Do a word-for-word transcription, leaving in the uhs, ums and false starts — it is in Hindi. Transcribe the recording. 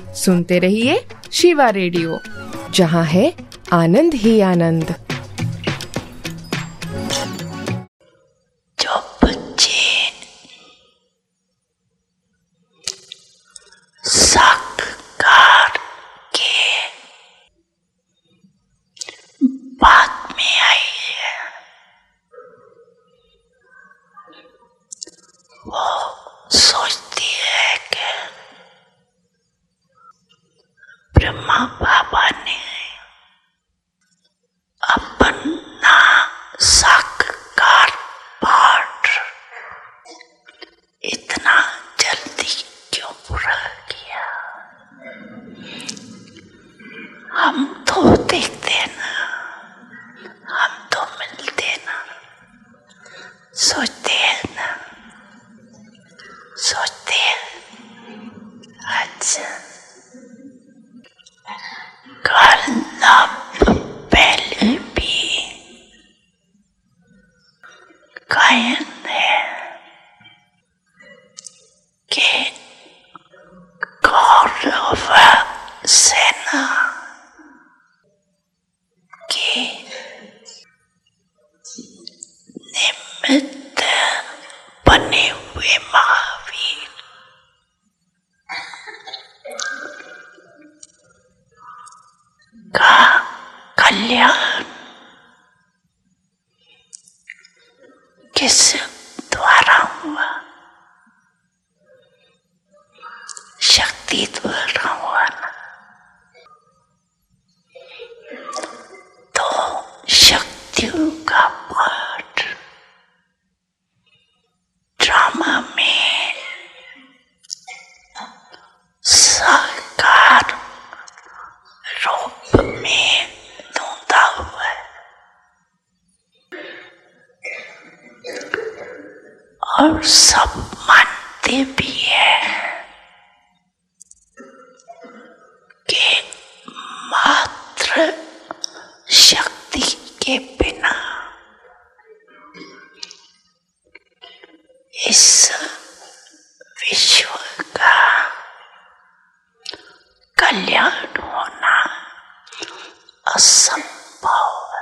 सुनते रहिए शिवा रेडियो, जहाँ है आनंद ही आनंद। जो बच्चे साक्षात्कार के बाद में आई है, वो सोचती है कि ब्रह्मा बाबा ने अपना साक्षात्कार पाठ इतना जल्दी क्यों पूरा किया। हम तो देखते ना, हम तो मिलते ना, सोचते हैं ना, सोचते हैं। अच्छा कल पहले भी गायन है कि कौरव सेना के निमित्त बने हुए महावीर का कल्याण किस द्वारा हुआ? शक्ति द्वारा हुआ ना। तो शक्तियों का पाठ ड्रामा में साकार रूप में धुंधा हुआ है और सब मानते भी है कि मात्र शक्ति के बिना इस विश्व का कल्याण होना असंभव